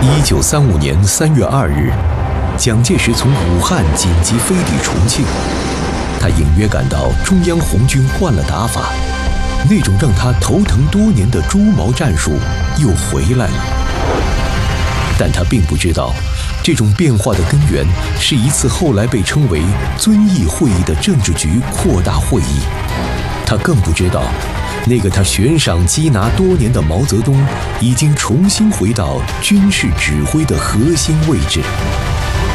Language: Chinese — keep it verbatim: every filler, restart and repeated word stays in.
一九三五年三月二日，蒋介石从武汉紧急飞抵重庆，他隐约感到中央红军换了打法，那种让他头疼多年的猪毛战术又回来了。但他并不知道，这种变化的根源是一次后来被称为遵义会议的政治局扩大会议。他更不知道，那个他悬赏缉拿多年的毛泽东，已经重新回到军事指挥的核心位置。